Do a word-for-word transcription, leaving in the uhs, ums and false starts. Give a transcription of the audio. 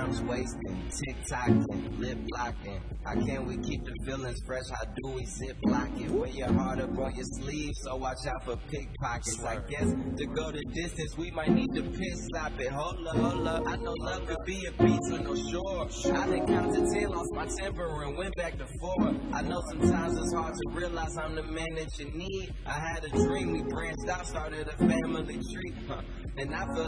lunch wasting, tick-tocking, lip locking. How can we keep the feelings fresh? How do we zip lock it? Wear your heart up on your sleeve, so watch out for pickpockets. I guess to go the distance, we might need to piss stop it. Hold up, hold up. I know love could be a beach with no shore. I done counted ten, lost my temper and went back to four. I know sometimes it's hard to realize I'm the man that you need. I had a dream, we branched out, started a family tree. Huh. And I feel